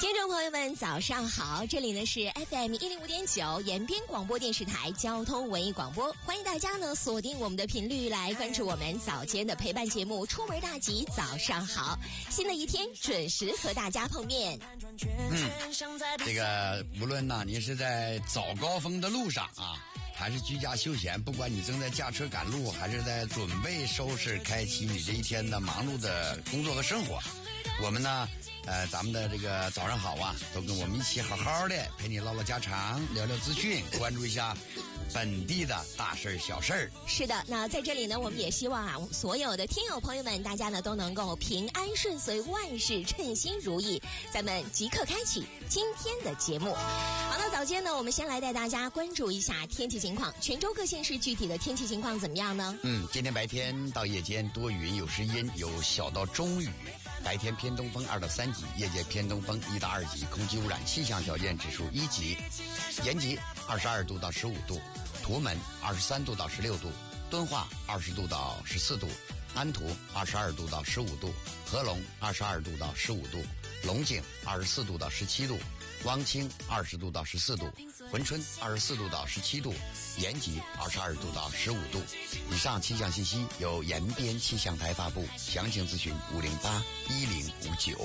听众朋友们早上好，这里呢是 FM 105.9延边广播电视台交通文艺广播，欢迎大家呢锁定我们的频率来关注我们早间的陪伴节目出门大吉早上好，新的一天准时和大家碰面。 这个无论呢你是在早高峰的路上啊，还是居家休闲，不管你正在驾车赶路，还是在准备收拾开启你这一天的忙碌的工作和生活，我们呢咱们的这个早上好啊，都跟我们一起好好的陪你唠唠家常，聊聊资讯，关注一下本地的大事小事。 是的，那在这里呢，我们也希望啊，所有的听友朋友们，大家呢都能够平安顺遂，万事称心如意。咱们即刻开启今天的节目。好了，早间呢，我们先来带大家关注一下天气情况。泉州各县市具体的天气情况怎么样呢？ 今天白天到夜间多云有时阴，有小到中雨。白天偏东风2到3级，夜间偏东风1到2级，空气污染气象条件指数1级。延吉22度到15度，图门23度到16度，敦化20度到14度，安图22度到15度，合龙22度到15度，龙井24度到17度，汪清20度到14度，珲春24度到17度，延吉22度到15度。以上气象信息由延边气象台发布，详情咨询508-1059。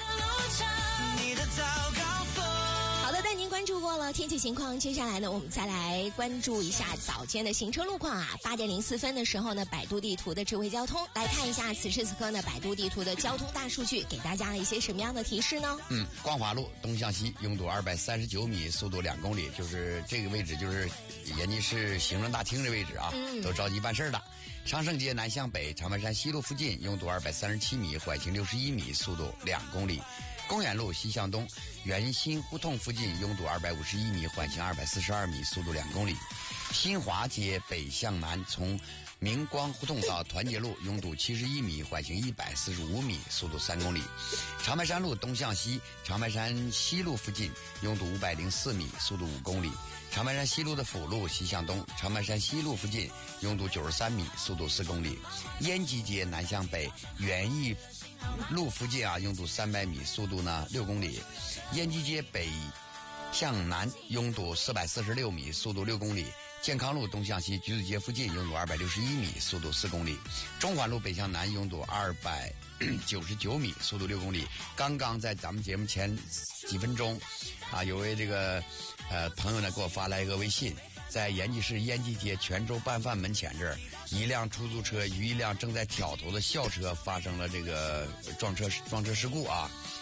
好的，带您关注过了天气情况，接下来呢，我们再来关注一下早间的行车路况啊。8点04分的时候呢，百度地图的智慧交通来看一下，此时此刻呢，百度地图的交通大数据给大家了一些什么样的提示呢？ 光华路东向西拥堵239米，速度2公里，就是这个位置，就是延吉市行政大厅的位置啊，都着急办事的。长盛街南向北长白山西路附近拥堵237米，缓行61米，速度2公里。公园路西向东原新胡同附近拥堵251米，缓行242米，速度2公里。新华街北向南从明光胡同到团结路拥堵71米，缓行145米，速度3公里。长白山路东向西长白山西路附近拥堵504米，速度5公里。长白山西路的辅路西向东长白山西路附近拥堵93米，速度4公里。延吉街南向北园艺路附近啊拥堵300米，速度呢6公里。延吉街北向南拥堵446米，速度6公里。健康路东向西橘子街附近拥堵261米，速度4公里。中环路北向南拥堵299米，速度6公里。刚刚在咱们节目前几分钟啊，有位这个朋友呢给我发来一个微信，在延吉市延吉街泉州拌饭门前这儿，一辆出租车与一辆正在挑头的校车发生了这个撞车事故啊。